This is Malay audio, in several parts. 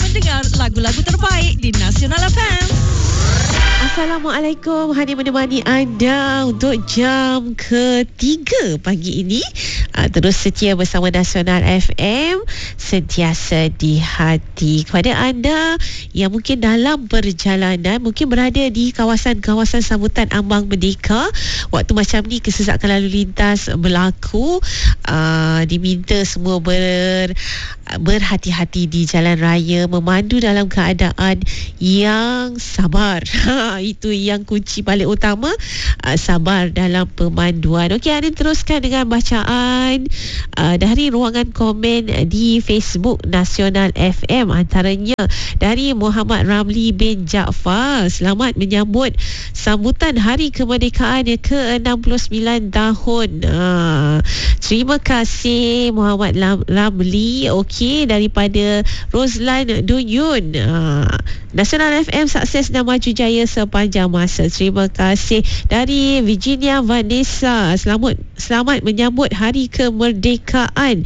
dengar lagu-lagu terbaik di Nasional FM. Assalamualaikum, hadir menemani anda untuk jam ketiga pagi ini. Terus setia bersama Nasional FM, sentiasa di hati. Kepada anda yang mungkin dalam perjalanan, mungkin berada di kawasan-kawasan sambutan Ambang Merdeka, waktu macam ni kesesakan lalu lintas berlaku, diminta semua berhati-hati di jalan raya, memandu dalam keadaan yang sabar. Itu yang kunci paling utama, sabar dalam pemanduan. Okey, anda teruskan dengan bacaan dari ruangan komen di Facebook Nasional FM, antaranya dari Muhammad Ramli bin Jaafar. Selamat menyambut sambutan Hari Kemerdekaan ke-69 tahun. Terima kasih Muhammad Ramli. Okey, daripada Roslan Duyun. Nasional FM sukses dan maju jaya sepanjang masa. Terima kasih dari Virginia Vanessa. Selamat menyambut Hari Kemerdekaan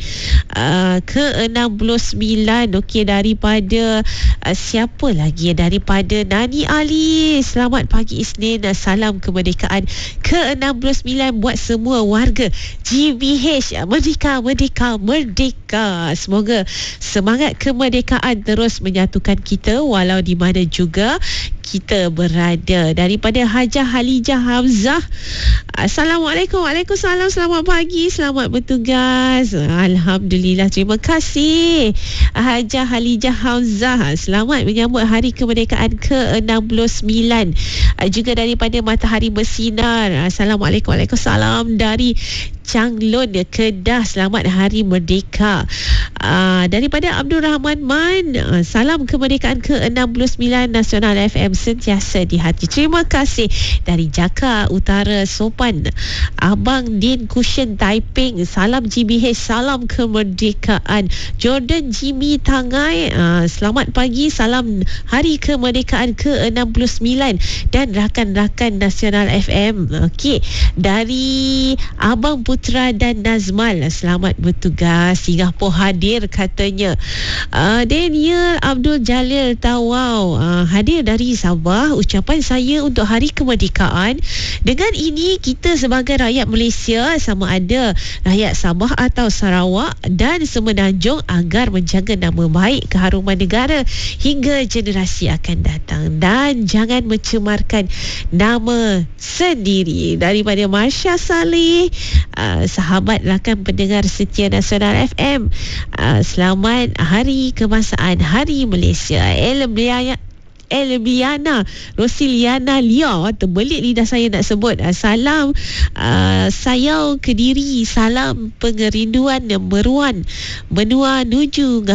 ke-69. Okey, daripada siapa lagi? Daripada Nani Ali. Selamat pagi Isnin. Salam kemerdekaan ke-69 buat semua warga GBH. Merdeka, merdeka, merdeka. Semoga semangat kemerdekaan terus menyatukan kita walau di mana juga kita berada. Daripada Hajah Halijah Hamzah. Assalamualaikum. Waalaikumsalam. Selamat pagi. Selamat bertugas. Alhamdulillah. Terima kasih Hajah Halijah Hamzah. Selamat menyambut Hari Kemerdekaan ke-69. Juga daripada Matahari Bersinar. Assalamualaikum. Waalaikumsalam. Dari Changlon, Kedah. Selamat Hari Merdeka. Daripada Abdul Rahman Man. Salam kemerdekaan ke-69, Nasional FM sentiasa di hati. Terima kasih dari Jaka Utara Sopan. Abang Din Kushen Taiping. Salam GBH, salam kemerdekaan. Jordan Jimmy Tangai. Selamat pagi, salam Hari Kemerdekaan ke-69 dan rakan-rakan Nasional FM. Okey, dari Abang Putra dan Nazmal. Selamat bertugas. Singapura hadir katanya. Daniel Abdul Jalil Tawau hadir dari Sabah. Ucapan saya untuk Hari Kemerdekaan. Dengan ini kita sebagai rakyat Malaysia, sama ada rakyat Sabah atau Sarawak dan Semenanjung, agar menjaga nama baik, keharuman negara hingga generasi akan datang dan jangan mencemarkan nama sendiri. Daripada Marsha Saleh, sahabat rakan pendengar setia Nasional FM, selamat Hari Kebangsaan, Hari Malaysia. Elbiana Rosiliana Lia, terbelit lidah saya nak sebut. Salam sayau Kediri, salam pengerinduan meruan benua nuju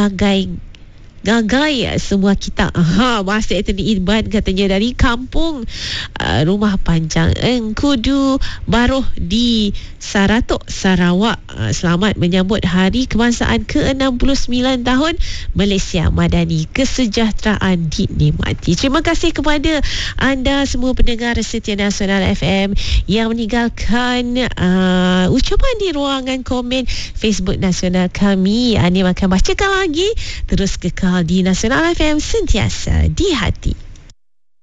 gagai semua kita. Bahasa Anthony Irban katanya dari kampung Rumah Panjang Engkudu Baruh di Saratok, Sarawak. Selamat menyambut Hari Kebangsaan ke-69 tahun Malaysia Madani, kesejahteraan dinikmati. Terima kasih kepada anda semua pendengar setia Nasional FM yang meninggalkan ucapan di ruangan komen Facebook Nasional kami. Ani akan bacakan lagi. Terus kekal di Nasional FM, sentiasa di hati.